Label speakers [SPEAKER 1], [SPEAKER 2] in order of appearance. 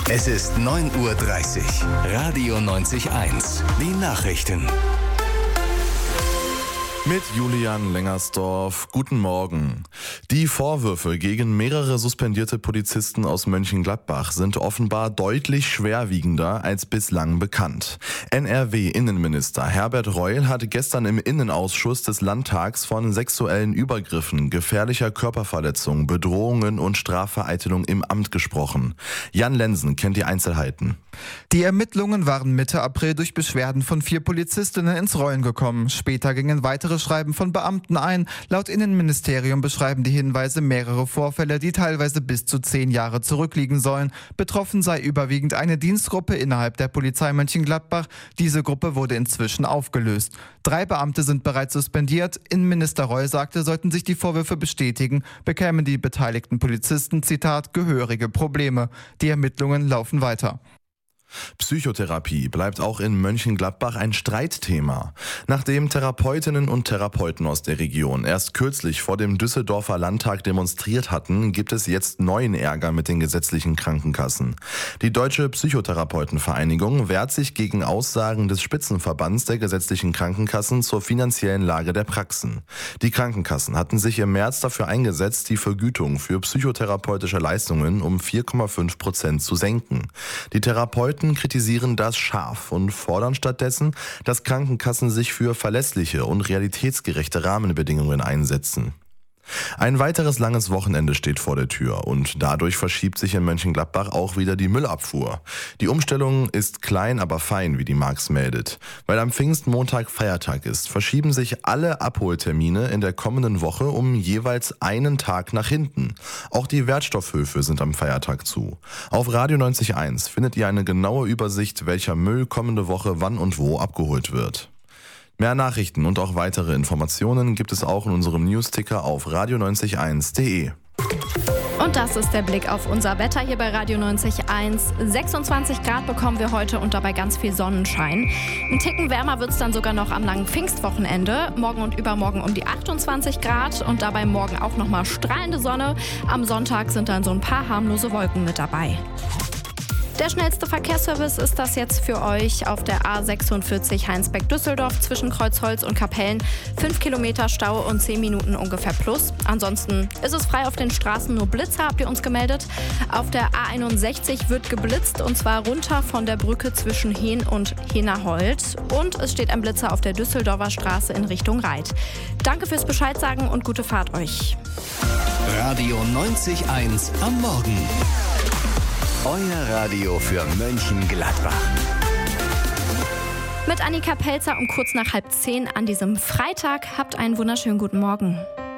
[SPEAKER 1] Es ist 9:30 Uhr. Radio 90.1. Die Nachrichten.
[SPEAKER 2] Mit Julian Lengersdorf. Guten Morgen. Die Vorwürfe gegen mehrere suspendierte Polizisten aus Mönchengladbach sind offenbar deutlich schwerwiegender als bislang bekannt. NRW-Innenminister Herbert Reul hat gestern im Innenausschuss des Landtags von sexuellen Übergriffen, gefährlicher Körperverletzung, Bedrohungen und Strafvereitelung im Amt gesprochen. Jan Lensen kennt die Einzelheiten.
[SPEAKER 3] Die Ermittlungen waren Mitte April durch Beschwerden von 4 Polizistinnen ins Rollen gekommen. Später gingen weitere Schreiben von Beamten ein. Laut Innenministerium beschreiben die Hinweise mehrere Vorfälle, die teilweise bis zu 10 Jahre zurückliegen sollen. Betroffen sei überwiegend eine Dienstgruppe innerhalb der Polizei Mönchengladbach. Diese Gruppe wurde inzwischen aufgelöst. 3 Beamte sind bereits suspendiert. Innenminister Reul sagte, sollten sich die Vorwürfe bestätigen, bekämen die beteiligten Polizisten, Zitat, gehörige Probleme. Die Ermittlungen laufen weiter.
[SPEAKER 2] Psychotherapie bleibt auch in Mönchengladbach ein Streitthema. Nachdem Therapeutinnen und Therapeuten aus der Region erst kürzlich vor dem Düsseldorfer Landtag demonstriert hatten, gibt es jetzt neuen Ärger mit den gesetzlichen Krankenkassen. Die Deutsche Psychotherapeutenvereinigung wehrt sich gegen Aussagen des Spitzenverbands der gesetzlichen Krankenkassen zur finanziellen Lage der Praxen. Die Krankenkassen hatten sich im März dafür eingesetzt, die Vergütung für psychotherapeutische Leistungen um 4,5% zu senken. Die Therapeuten kritisieren das scharf und fordern stattdessen, dass Krankenkassen sich für verlässliche und realitätsgerechte Rahmenbedingungen einsetzen. Ein weiteres langes Wochenende steht vor der Tür und dadurch verschiebt sich in Mönchengladbach auch wieder die Müllabfuhr. Die Umstellung ist klein, aber fein, wie die Marx meldet. Weil am Pfingstmontag Feiertag ist, verschieben sich alle Abholtermine in der kommenden Woche um jeweils einen Tag nach hinten. Auch die Wertstoffhöfe sind am Feiertag zu. Auf Radio 90.1 findet ihr eine genaue Übersicht, welcher Müll kommende Woche wann und wo abgeholt wird. Mehr Nachrichten und auch weitere Informationen gibt es auch in unserem Newsticker auf radio901.de.
[SPEAKER 4] Und das ist der Blick auf unser Wetter hier bei Radio 90.1. 26 Grad bekommen wir heute und dabei ganz viel Sonnenschein. Ein Ticken wärmer wird es dann sogar noch am langen Pfingstwochenende. Morgen und übermorgen um die 28 Grad und dabei morgen auch nochmal strahlende Sonne. Am Sonntag sind dann so ein paar harmlose Wolken mit dabei. Der schnellste Verkehrsservice ist das jetzt für euch auf der A46 Heinsberg-Düsseldorf zwischen Kreuzholz und Kapellen. 5 Kilometer Stau und 10 Minuten ungefähr plus. Ansonsten ist es frei auf den Straßen, nur Blitzer habt ihr uns gemeldet. Auf der A61 wird geblitzt und zwar runter von der Brücke zwischen Hehn und Henahold. Und es steht ein Blitzer auf der Düsseldorfer Straße in Richtung Reit. Danke fürs Bescheid sagen und gute Fahrt euch.
[SPEAKER 1] Radio 90.1 am Morgen. Euer Radio für Mönchengladbach.
[SPEAKER 4] Mit Annika Pelzer um kurz nach 9:30 an diesem Freitag. Habt einen wunderschönen guten Morgen.